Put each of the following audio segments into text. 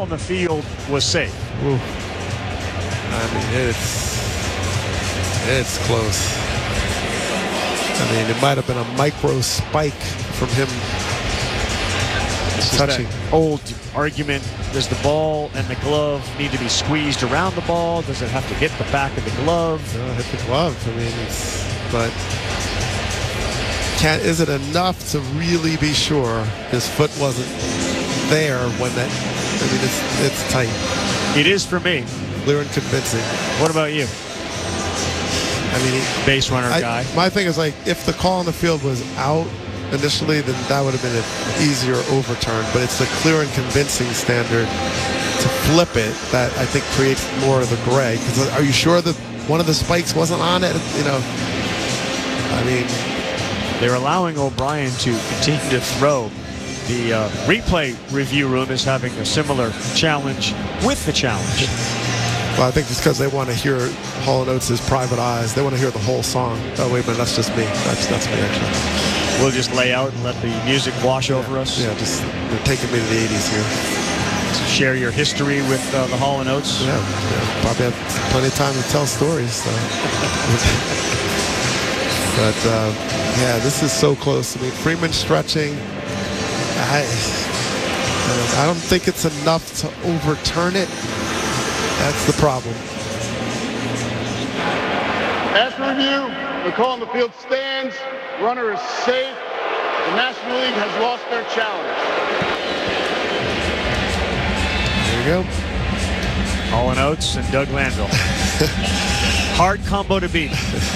on the field was safe. Ooh. I mean, it's close. I mean, it might have been a micro spike from him touching. That old argument, does the ball and the glove need to be squeezed around the ball? Does it have to hit the back of the glove? No, hit the glove. I mean, but is it enough to really be sure his foot wasn't there when that? I mean, it's tight. It is for me. Clear and convincing. What about you? I mean, base runner guy. My thing is, like, if the call on the field was out initially, then that would have been an easier overturn. But it's the clear and convincing standard to flip it that I think creates more of the gray. Because are you sure that one of the spikes wasn't on it? You know, I mean, they're allowing O'Brien to continue to throw. The replay review room is having a similar challenge with the challenge. Well, I think it's because they want to hear Hall & Oates' Private Eyes. They want to hear the whole song. Oh, wait a minute, that's just me. That's me, actually. We'll just lay out and let the music wash over us. Yeah, they're taking me to the 80s here. To share your history with the Hall & Oates. Yeah, probably have plenty of time to tell stories. So. But, yeah, this is so close. I mean, Freeman stretching. I don't think it's enough to overturn it. That's the problem. After review, the call on the field stands. Runner is safe. The National League has lost their challenge. There you go. Hall & Oates and Doug Landville. Hard combo to beat.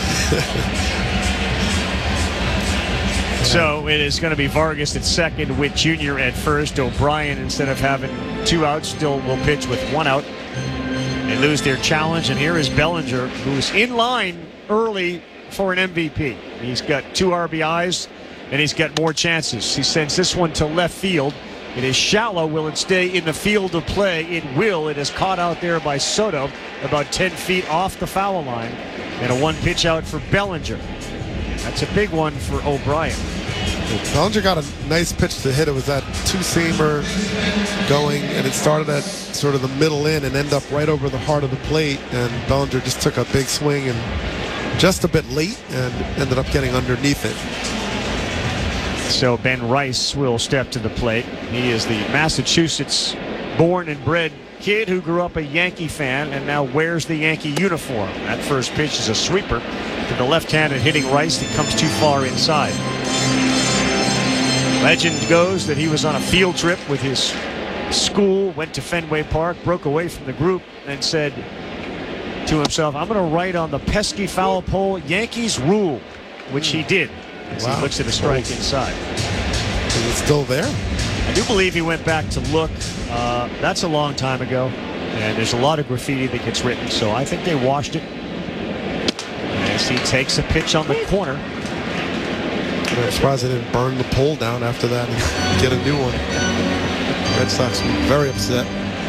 So it is going to be Vargas at second with Junior at first. O'Brien, instead of having 2 outs, still will pitch with 1 out. They lose their challenge, and here is Bellinger, who's in line early for an MVP. He's got 2 RBIs, and he's got more chances. He sends this one to left field. It is shallow. Will it stay in the field of play? It will. It is caught out there by Soto, about 10 feet off the foul line, and a 1-pitch out for Bellinger. That's a big one for O'Brien. Bellinger got a nice pitch to hit. It was that 2-seamer going, and it started at sort of the middle in and ended up right over the heart of the plate. And Bellinger just took a big swing and just a bit late and ended up getting underneath it. So Ben Rice will step to the plate. He is the Massachusetts born and bred kid who grew up a Yankee fan and now wears the Yankee uniform. That first pitch is a sweeper to the left-handed hitting Rice that comes too far inside. Legend goes that he was on a field trip with his school, went to Fenway Park, broke away from the group, and said to himself, I'm going to write on the pesky foul pole, Yankees rule, which he did as he looks at a strike inside. Is it still there? I do believe he went back to look. That's a long time ago, and there's a lot of graffiti that gets written, so I think they washed it. As he takes a pitch on the corner. I'm surprised they didn't burn the pole down after that and get a new one. Red Sox were very upset.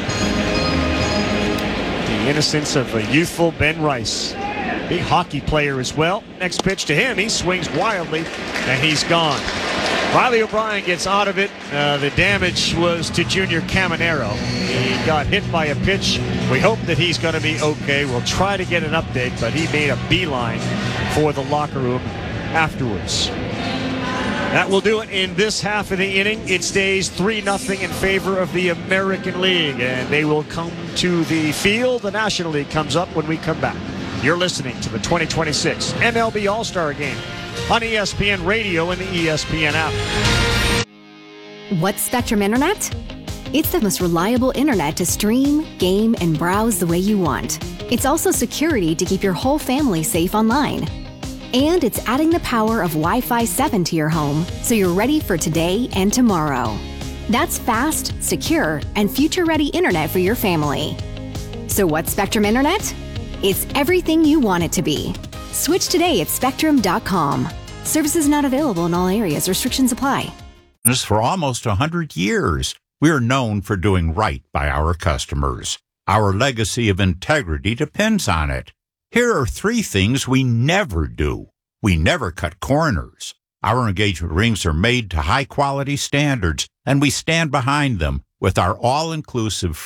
The innocence of a youthful Ben Rice. Big hockey player as well. Next pitch to him. He swings wildly, and he's gone. Riley O'Brien gets out of it. The damage was to Junior Caminero. He got hit by a pitch. We hope that he's going to be okay. We'll try to get an update, but he made a beeline for the locker room afterwards. That will do it in this half of the inning. It stays 3-0 in favor of the American League, and they will come to the field. The National League comes up when we come back. You're listening to the 2026 MLB All-Star Game on ESPN Radio and the ESPN app. What's Spectrum Internet? It's the most reliable internet to stream, game, and browse the way you want. It's also security to keep your whole family safe online. And it's adding the power of Wi-Fi 7 to your home, so you're ready for today and tomorrow. That's fast, secure, and future-ready internet for your family. So what's Spectrum Internet? It's everything you want it to be. Switch today at Spectrum.com. Services not available in all areas. Restrictions apply. For almost 100 years, we are known for doing right by our customers. Our legacy of integrity depends on it. Here are 3 things we never do. We never cut corners. Our engagement rings are made to high-quality standards, and we stand behind them with our all-inclusive